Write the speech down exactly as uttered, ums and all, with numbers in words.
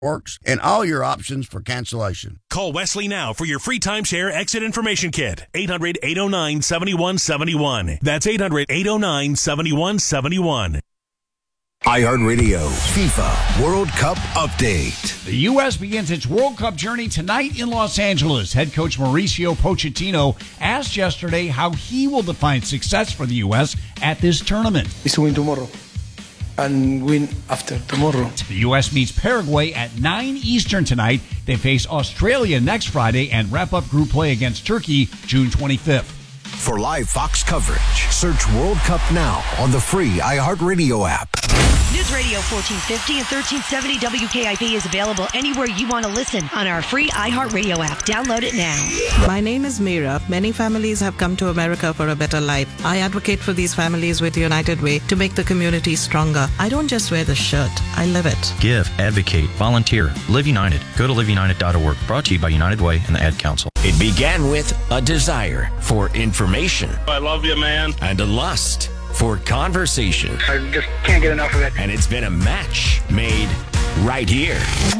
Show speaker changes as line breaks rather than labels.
works and all your options for cancellation.
Call Wesley now for your free timeshare exit information kit. eight hundred, eight oh nine, seven one seven one. That's eight hundred, eight oh nine, seven one seven one.
iHeartRadio FIFA World Cup Update.
The U S begins its World Cup journey tonight in Los Angeles. Head coach Mauricio Pochettino asked yesterday how he will define success for the U S at this tournament.
It's to win tomorrow and win after tomorrow.
The U S meets Paraguay at nine Eastern tonight. They face Australia next Friday and wrap up group play against Turkey June twenty-fifth.
For live Fox coverage, search World Cup now on the free iHeartRadio app.
News Radio fourteen fifty and thirteen seventy W K I P is available anywhere you want to listen on our free iHeartRadio app. Download it now.
My name is Meera. Many families have come to America for a better life. I advocate for these families with United Way to make the community stronger. I don't just wear the shirt, I live it.
Give, advocate, volunteer. Live United. Go to live united dot org. Brought to you by United Way and the Ad Council.
It began with a desire for information.
I love you, man.
And a lust for conversation.
I just can't get enough of it.
And it's been a match made right here.